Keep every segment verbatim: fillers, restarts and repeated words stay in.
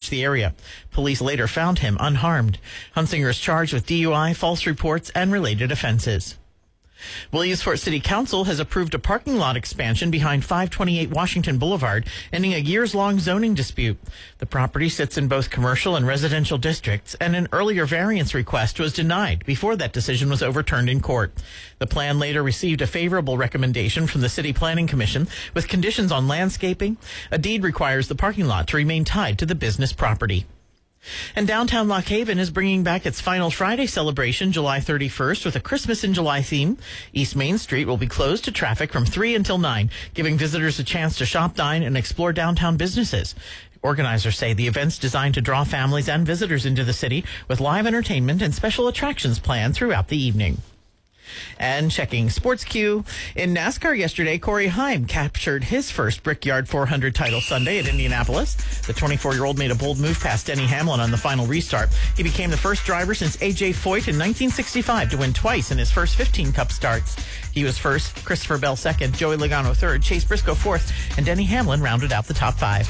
searched the area. Police later found him unharmed. Hunsinger is charged with D U I, false reports, and related offenses. Williamsport City Council has approved a parking lot expansion behind five twenty-eight Washington Boulevard, ending a years-long zoning dispute. The property sits in both commercial and residential districts, and an earlier variance request was denied before that decision was overturned in court. The plan later received a favorable recommendation from the City Planning Commission with conditions on landscaping. A deed requires the parking lot to remain tied to the business property. And downtown Lock Haven is bringing back its final Friday celebration July thirty-first with a Christmas in July theme. East Main Street will be closed to traffic from three until nine, giving visitors a chance to shop, dine, and explore downtown businesses. Organizers say the event's designed to draw families and visitors into the city with live entertainment and special attractions planned throughout the evening. And checking Sports Q. In NASCAR yesterday, Corey Heim captured his first Brickyard four hundred title Sunday at Indianapolis. The twenty-four-year-old made a bold move past Denny Hamlin on the final restart. He became the first driver since A J Foyt in nineteen sixty-five to win twice in his first fifteen Cup starts. He was first, Christopher Bell second, Joey Logano third, Chase Briscoe fourth, and Denny Hamlin rounded out the top five.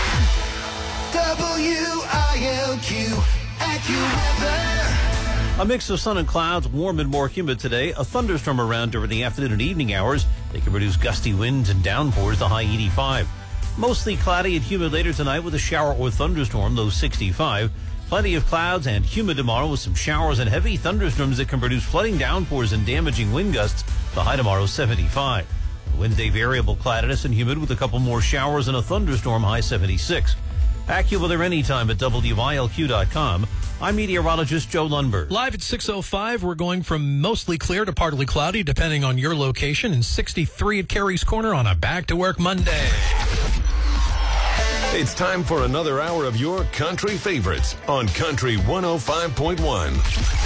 W I L Q, AccuWeather. A mix of sun and clouds, warm and more humid today. A thunderstorm around during the afternoon and evening hours. They can produce gusty winds and downpours, the high eighty-five. Mostly cloudy and humid later tonight with a shower or thunderstorm, low sixty-five. Plenty of clouds and humid tomorrow with some showers and heavy thunderstorms that can produce flooding downpours and damaging wind gusts. The high tomorrow, seventy-five. Wednesday, variable cloudiness and humid with a couple more showers and a thunderstorm, high seventy-six. AccuWeather anytime at W I L Q dot com. I'm meteorologist Joe Lundberg. Live at six oh five, we're going from mostly clear to partly cloudy, depending on your location, and sixty-three at Carey's Corner on a back-to-work Monday. It's time for another hour of your country favorites on Country one oh five point one.